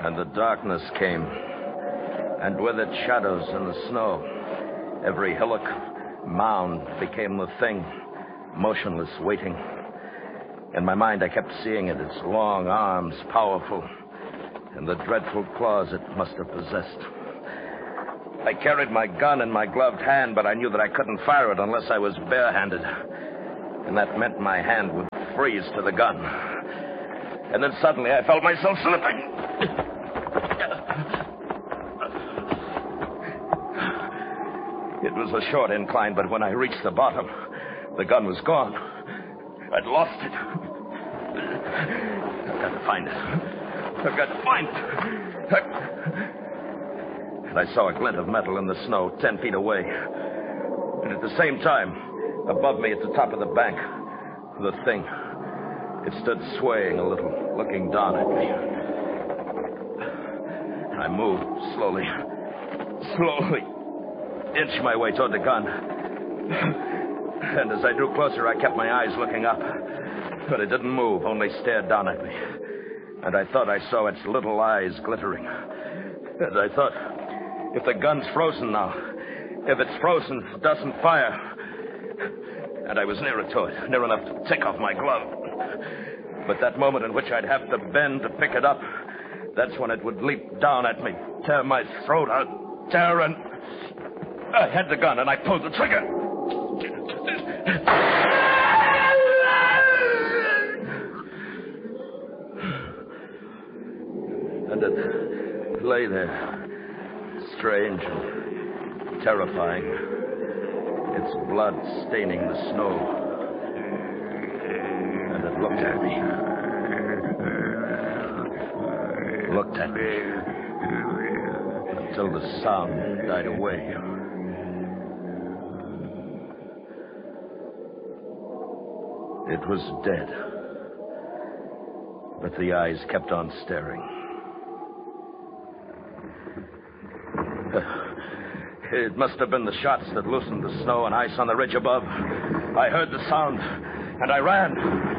And the darkness came, and with it shadows in the snow. Every hillock, mound became the thing, motionless, waiting. In my mind, I kept seeing it, its long arms, powerful, and the dreadful claws it must have possessed. I carried my gun in my gloved hand, but I knew that I couldn't fire it unless I was barehanded. And that meant my hand would freeze to the gun. And then suddenly I felt myself slipping. It was a short incline, but when I reached the bottom, the gun was gone. I'd lost it. I've got to find it. I've got to find it. And I saw a glint of metal in the snow 10 feet away. And at the same time, above me at the top of the bank, the thing. It stood swaying a little, looking down at me. I moved slowly, inched my way toward the gun. And as I drew closer, I kept my eyes looking up. But it didn't move, only stared down at me. And I thought I saw its little eyes glittering. And I thought, if the gun's frozen now, if it's frozen, it doesn't fire. And I was nearer to it, near enough to take off my glove. But that moment in which I'd have to bend to pick it up, that's when it would leap down at me, tear my throat out, tear, and I had the gun and I pulled the trigger. And it lay there, strange and terrifying, its blood staining the snow. And it looked at me. Looked at me until the sound died away. It was dead, but the eyes kept on staring. It must have been the shots that loosened the snow and ice on the ridge above. I heard the sound, and I ran.